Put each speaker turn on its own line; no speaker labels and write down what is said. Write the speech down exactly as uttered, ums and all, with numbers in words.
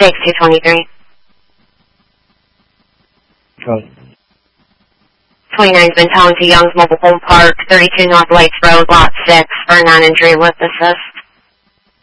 six two twenty-three.
Right.
twenty-nine's been telling to Young's Mobile Home Park, thirty-two North Lakes Road, Lot six, for a non-injury lip assist.